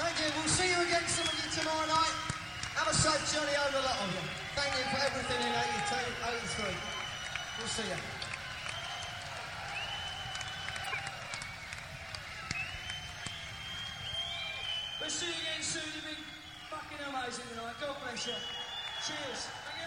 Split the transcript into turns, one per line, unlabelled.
Thank you. We'll see you again, some of you, tomorrow night. Have a safe journey home, a lot of you. Thank you for everything in 82, 83. We'll see you.
We'll see you again soon. You've been fucking amazing tonight. God bless you. Cheers.